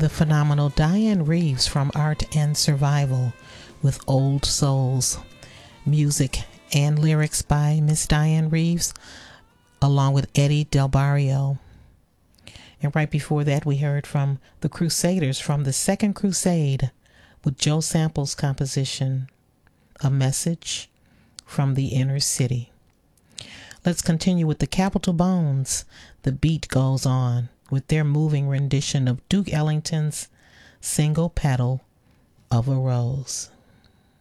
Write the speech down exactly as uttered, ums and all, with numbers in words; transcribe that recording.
the phenomenal Diane Reeves from Art and Survival with Old Souls. Music and lyrics by Miss Diane Reeves, along with Eddie Del Barrio. And right before that, we heard from the Crusaders from the Second Crusade with Joe Sample's composition, A Message from the Inner City. Let's continue with the Capital Bones. The Beat Goes On with their moving rendition of Duke Ellington's Single Petal of a Rose.